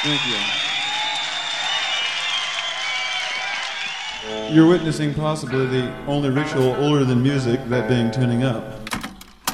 Thank you. You're witnessing possibly the only ritual older than music, that being tuning up.